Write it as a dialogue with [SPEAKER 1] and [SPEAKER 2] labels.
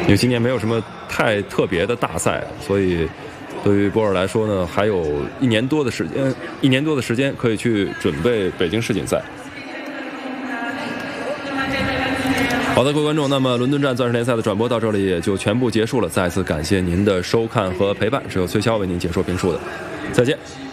[SPEAKER 1] 因为今年没有什么太特别的大赛，所以对于波尔来说呢，还有1年多的时间可以去准备北京世锦赛。好的，各位观众，那么伦敦站钻石联赛的转播到这里也就全部结束了。再次感谢您的收看和陪伴，是由崔骁为您解说评述的，再见。